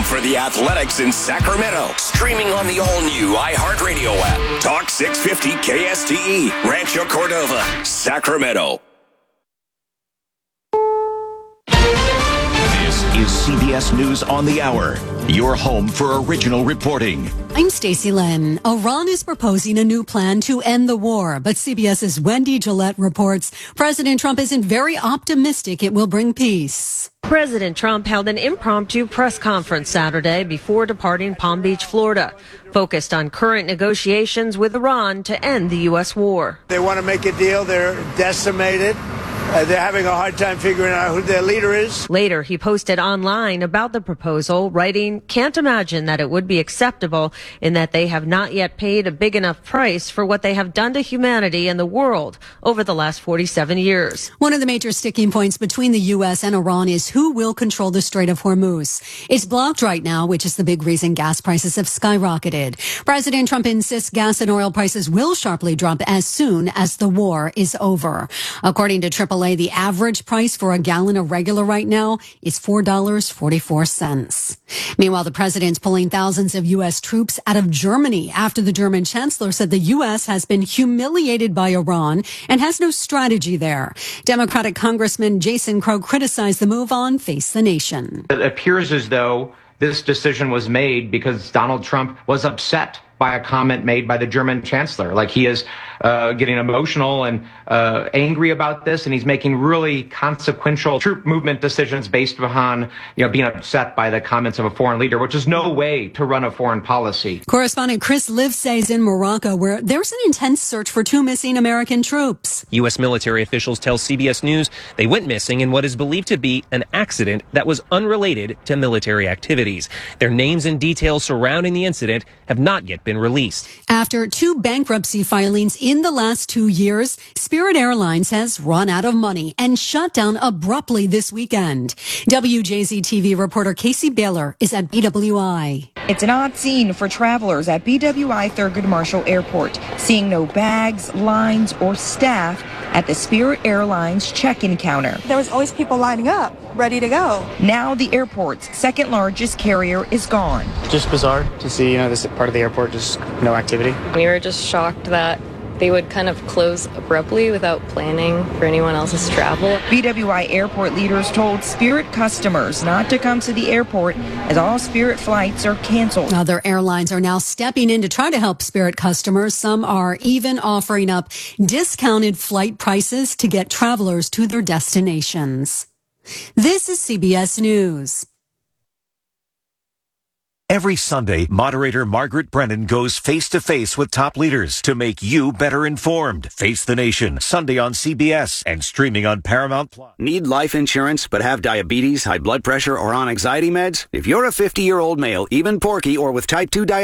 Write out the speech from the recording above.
for the Athletics in Sacramento. Streaming on the all-new iHeartRadio app. Talk 650 KSTE, Rancho Cordova, Sacramento. This is CBS News on the Hour, your home for original reporting. I'm Stacey Lynn. Iran is proposing a new plan to end the war, but CBS's Wendy Gillette reports President Trump isn't very optimistic it will bring peace. President Trump held an impromptu press conference Saturday before departing Palm Beach, Florida, focused on current negotiations with Iran to end the U.S. war. They want to make a deal. They're decimated. They're having a hard time figuring out who their leader is. Later, he posted online about the proposal, writing, "Can't imagine that it would be acceptable in that they have not yet paid a big enough price for what they have done to humanity and the world over the last 47 years. One of the major sticking points between the U.S. and Iran is who will control the Strait of Hormuz. It's blocked right now, which is the big reason gas prices have skyrocketed. President Trump insists gas and oil prices will sharply drop as soon as the war is over. According to AAA, the average price for a gallon of regular right now is $4.44. Meanwhile, the president's pulling thousands of U.S. troops out of Germany after the German chancellor said the U.S. has been humiliated by Iran and has no strategy there. Democratic Congressman Jason Crow criticized the move on Face the Nation. It appears as though this decision was made because Donald Trump was upset by a comment made by the German chancellor. Like he is getting emotional and angry about this, and he's making really consequential troop movement decisions based upon, being upset by the comments of a foreign leader, which is no way to run a foreign policy. Correspondent Chris Livesay is in Morocco, where there's an intense search for 2 missing American troops. U.S. military officials tell CBS News they went missing in what is believed to be an accident that was unrelated to military activities. Their names and details surrounding the incident have not yet been released. After 2 bankruptcy filings in the last 2 years, Spirit Airlines has run out of money and shut down abruptly this weekend. WJZ-TV reporter Casey Baylor is at BWI. It's an odd scene for travelers at BWI Thurgood Marshall Airport, seeing no bags, lines, or staff at the Spirit Airlines check-in counter. There was always people lining up, ready to go. Now the airport's second largest carrier is gone. Just bizarre to see, this part of the airport, just no activity. We were just shocked that they would kind of close abruptly without planning for anyone else's travel. BWI airport leaders told Spirit customers not to come to the airport as all Spirit flights are canceled. Other airlines are now stepping in to try to help Spirit customers. Some are even offering up discounted flight prices to get travelers to their destinations. This is CBS News. Every Sunday, moderator Margaret Brennan goes face-to-face with top leaders to make you better informed. Face the Nation, Sunday on CBS and streaming on Paramount+. Need life insurance but have diabetes, high blood pressure, or on anxiety meds? If you're a 50-year-old male, even porky or with type 2 diabetes,